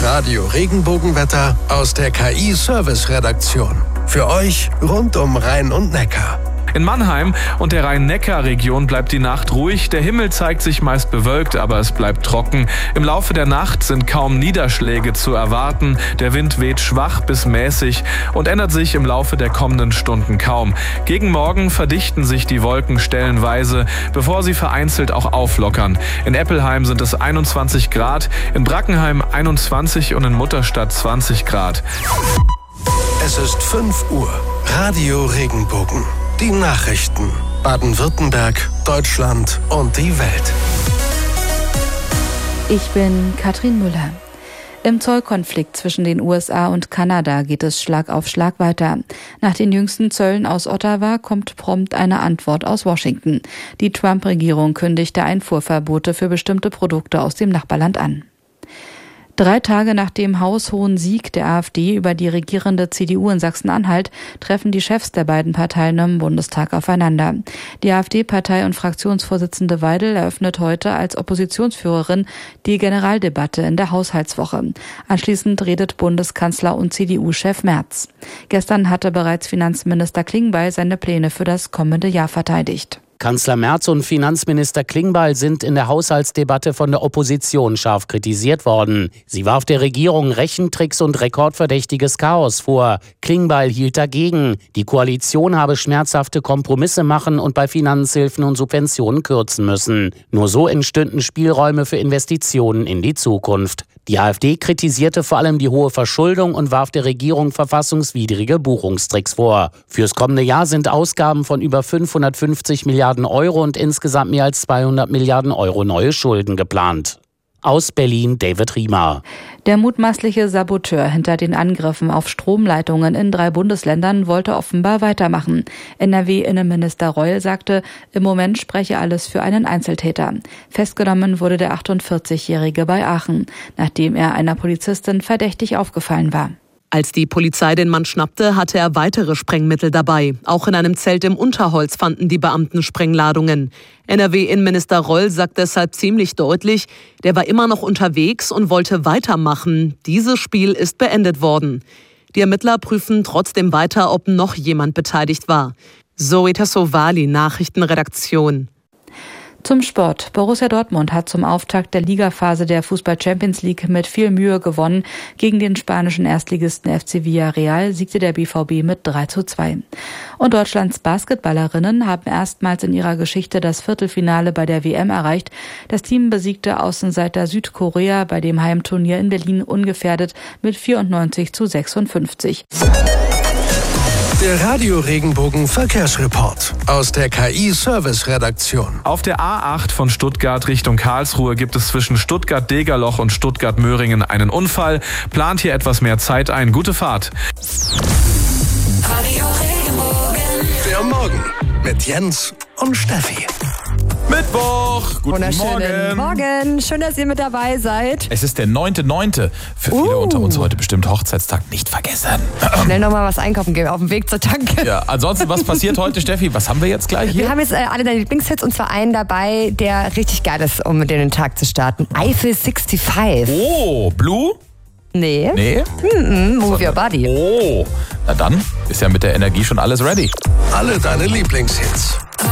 Radio Regenbogenwetter aus der KI-Service-Redaktion. Für euch rund um Rhein und Neckar. In Mannheim und der Rhein-Neckar-Region bleibt die Nacht ruhig. Der Himmel zeigt sich meist bewölkt, aber es bleibt trocken. Im Laufe der Nacht sind kaum Niederschläge zu erwarten. Der Wind weht schwach bis mäßig und ändert sich im Laufe der kommenden Stunden kaum. Gegen Morgen verdichten sich die Wolken stellenweise, bevor sie vereinzelt auch auflockern. In Eppelheim sind es 21 Grad, in Brackenheim 21 und in Mutterstadt 20 Grad. Es ist 5 Uhr. Radio Regenbogen. Die Nachrichten. Baden-Württemberg, Deutschland und die Welt. Ich bin Katrin Müller. Im Zollkonflikt zwischen den USA und Kanada geht es Schlag auf Schlag weiter. Nach den jüngsten Zöllen aus Ottawa kommt prompt eine Antwort aus Washington. Die Trump-Regierung kündigte Einfuhrverbote für bestimmte Produkte aus dem Nachbarland an. 3 Tage nach dem haushohen Sieg der AfD über die regierende CDU in Sachsen-Anhalt treffen die Chefs der beiden Parteien im Bundestag aufeinander. Die AfD-Partei- und Fraktionsvorsitzende Weidel eröffnet heute als Oppositionsführerin die Generaldebatte in der Haushaltswoche. Anschließend redet Bundeskanzler und CDU-Chef Merz. Gestern hatte bereits Finanzminister Klingbeil seine Pläne für das kommende Jahr verteidigt. Kanzler Merz und Finanzminister Klingbeil sind in der Haushaltsdebatte von der Opposition scharf kritisiert worden. Sie warf der Regierung Rechentricks und rekordverdächtiges Chaos vor. Klingbeil hielt dagegen. Die Koalition habe schmerzhafte Kompromisse machen und bei Finanzhilfen und Subventionen kürzen müssen. Nur so entstünden Spielräume für Investitionen in die Zukunft. Die AfD kritisierte vor allem die hohe Verschuldung und warf der Regierung verfassungswidrige Buchungstricks vor. Fürs kommende Jahr sind Ausgaben von über 550 Milliarden Euro und insgesamt mehr als 200 Milliarden Euro neue Schulden geplant. Aus Berlin David Riemer. Der mutmaßliche Saboteur hinter den Angriffen auf Stromleitungen in 3 Bundesländern wollte offenbar weitermachen. NRW-Innenminister Reul sagte, im Moment spreche alles für einen Einzeltäter. Festgenommen wurde der 48-Jährige bei Aachen, nachdem er einer Polizistin verdächtig aufgefallen war. Als die Polizei den Mann schnappte, hatte er weitere Sprengmittel dabei. Auch in einem Zelt im Unterholz fanden die Beamten Sprengladungen. NRW-Innenminister Reul sagt deshalb ziemlich deutlich, der war immer noch unterwegs und wollte weitermachen. Dieses Spiel ist beendet worden. Die Ermittler prüfen trotzdem weiter, ob noch jemand beteiligt war. Zoe Tassovali, Nachrichtenredaktion. Zum Sport. Borussia Dortmund hat zum Auftakt der Ligaphase der Fußball-Champions League mit viel Mühe gewonnen. Gegen den spanischen Erstligisten FC Villarreal siegte der BVB mit 3:2. Und Deutschlands Basketballerinnen haben erstmals in ihrer Geschichte das Viertelfinale bei der WM erreicht. Das Team besiegte Außenseiter Südkorea bei dem Heimturnier in Berlin ungefährdet mit 94:56. Der Radio Regenbogen Verkehrsreport aus der KI-Service-Redaktion. Auf der A8 von Stuttgart Richtung Karlsruhe gibt es zwischen Stuttgart-Degerloch und Stuttgart-Möhringen einen Unfall. Plant hier etwas mehr Zeit ein. Gute Fahrt. Radio Regenbogen. Der Morgen mit Jens und Steffi. Mittwoch, guten Morgen. Schön, dass ihr mit dabei seid. Es ist der 9.9. Für viele unter uns heute bestimmt Hochzeitstag, nicht vergessen. Schnell nochmal was einkaufen gehen, auf dem Weg zur Tanke. Ja, ansonsten, was passiert heute, Steffi? Was haben wir jetzt gleich hier? Wir haben jetzt alle deine Lieblingshits und zwar einen dabei, der richtig geil ist, um mit den Tag zu starten. Eiffel 65. Oh, Blue? Nee. Move Your Body. Oh, na dann ist ja mit der Energie schon alles ready. Alle deine Lieblingshits